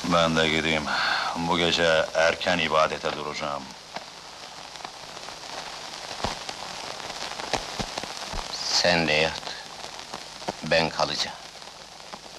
Ben de gideyim. Bu gece erken ibadete duracağım. Sen de yat. Ben kalacağım.